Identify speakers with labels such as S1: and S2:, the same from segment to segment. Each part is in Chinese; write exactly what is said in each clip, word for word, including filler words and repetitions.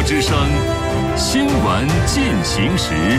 S1: 之声，新闻进行时。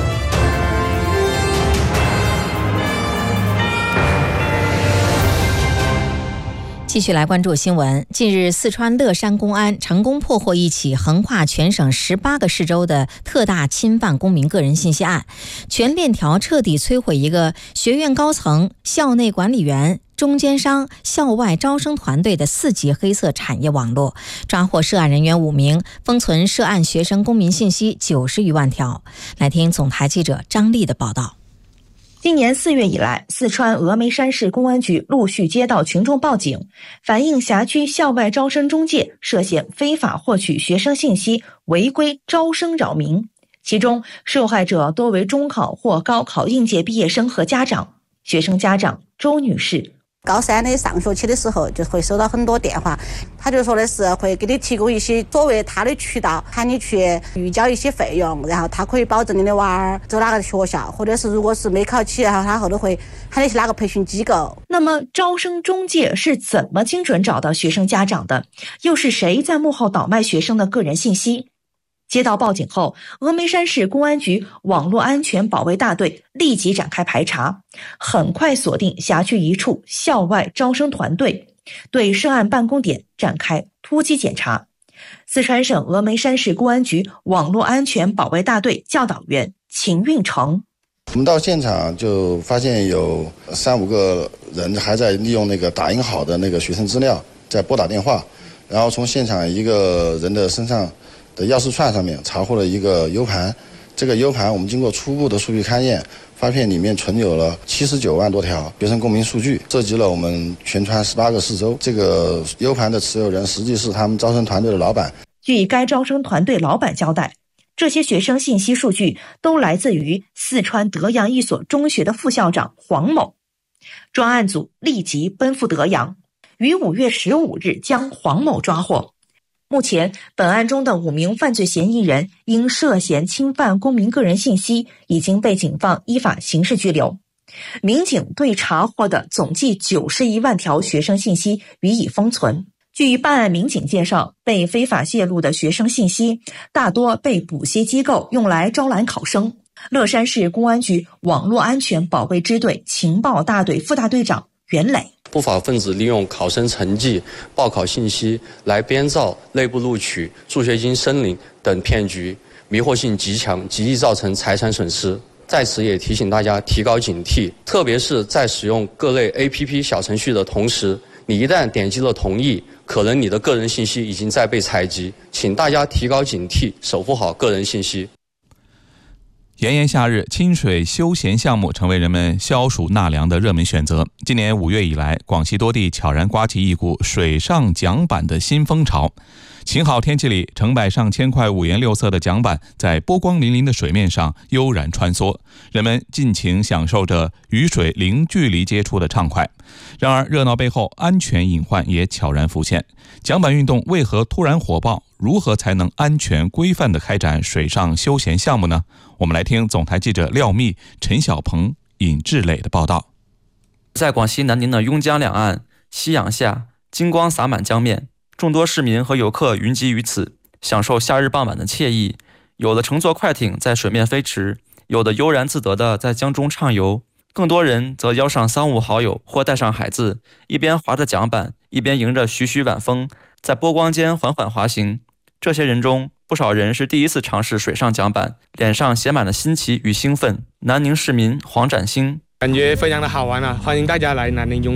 S2: 继续来关注新闻。近日，四川乐山公安成功破获一起横跨全省十八个市州的特大侵犯公民个人信息案，全链条彻底摧毁一个学院高层、校内管理员、中间商、校外招生团队的四级黑色产业网络，抓获涉案人员五名，封存涉案学生公民信息九十余万条。来听总台记者张丽的报道。
S3: 今年四月以来，四川峨眉山市公安局陆续接到群众报警，反映辖区校外招生中介涉嫌非法获取学生信息，违规招生扰民。其中，受害者多为中考或高考应届毕业生和家长。学生家长周女士。
S4: 高三的上学期的时候就会收到很多电话，他就说的是会给你提供一些所谓他的渠道，喊你去预交一些费用，然后他可以保证你的娃儿走哪个学校，或者是如果是没考起，然后他后头会喊你去哪个培训机构。
S3: 那么招生中介是怎么精准找到学生家长的？又是谁在幕后倒卖学生的个人信息？接到报警后，峨眉山市公安局网络安全保卫大队立即展开排查，很快锁定辖区一处校外招生团队，对涉案办公点展开突击检查。四川省峨眉山市公安局网络安全保卫大队教导员秦运成。
S5: 我们到现场就发现有三五个人还在利用那个打印好的那个学生资料在拨打电话，然后从现场一个人的身上的钥匙串上面查获了一个 U 盘，这个 U 盘我们经过初步的数据勘验，发现里面存有了七十九万多条学生公民数据，涉及了我们全川十八个市州。这个 U 盘的持有人实际是他们招生团队的老板。
S3: 据该招生团队老板交代，这些学生信息数据都来自于四川德阳一所中学的副校长黄某。专案组立即奔赴德阳，于五月十五日将黄某抓获。目前，本案中的五名犯罪嫌疑人因涉嫌侵犯公民个人信息，已经被警方依法刑事拘留。民警对查获的总计九十一万条学生信息予以封存。据办案民警介绍，被非法泄露的学生信息大多被补习机构用来招揽考生。乐山市公安局网络安全保卫支队情报大队副大队长袁磊。
S6: 不法分子利用考生成绩、报考信息来编造内部录取、助学金申领等骗局，迷惑性极强，极易造成财产损失。在此也提醒大家提高警惕，特别是在使用各类 A P P 小程序的同时，你一旦点击了同意，可能你的个人信息已经在被采集，请大家提高警惕，守护好个人信息。
S7: 炎炎夏日，清水休闲项目成为人们消暑纳凉的热门选择。今年五月以来，广西多地悄然刮起一股水上桨板的新风潮。晴好天气里，成百上千块五颜六色的桨板在波光粼粼的水面上悠然穿梭，人们尽情享受着与水零距离接触的畅快。然而，热闹背后安全隐患也悄然浮现。桨板运动为何突然火爆？如何才能安全规范地开展水上休闲项目呢？我们来听总台记者廖密、陈小鹏、尹志磊的报道。
S8: 在广西南宁的邕江两岸，夕阳下，金光洒满江面，众多市民和游客云集于此，享受夏日傍晚的惬意。有的乘坐快艇在水面飞驰，有的悠然自得地在江中畅游，更多人则邀上三五好友或带上孩子，一边划着桨板，一边迎着徐徐晚风，在波光间缓缓滑行。这些人中，不少人是第一次尝试水上桨板，脸上写满了新奇与兴奋。南宁市民黄展兴，
S9: 感觉非常的好玩啊！欢迎大家来南宁邕